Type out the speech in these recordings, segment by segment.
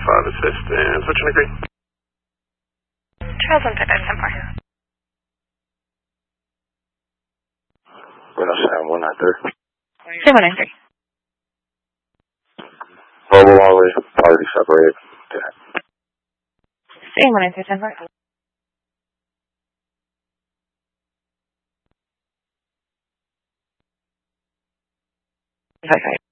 assistance. What's your degree? Charles 155 Window 7193. Same 193. Mobile only, party separated. Same 193, 10-4. Okay.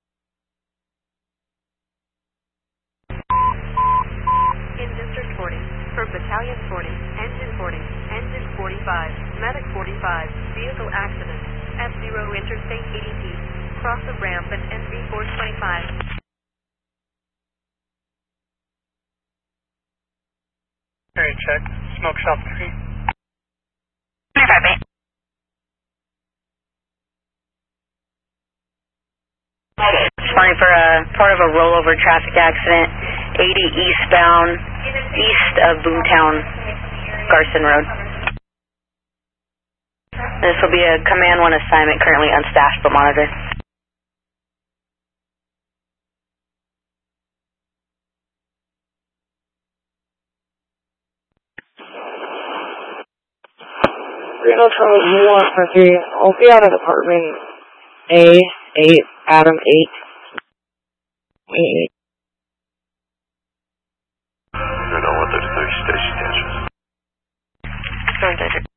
In District 40, for Battalion 40, Engine 40, Engine 45, Medic 45, vehicle accident, F0 Interstate 80 East, cross the ramp at NV 425. Area check, smoke shop 3. 25, Responding for a part of a rollover traffic accident, 80 eastbound, east of Boomtown, Garson Road. This will be a Command 1 assignment, currently unstaffed but monitored. Reno Charles 113. I'll be out of apartment A8, Adam 8. I don't know what those 30 station answers.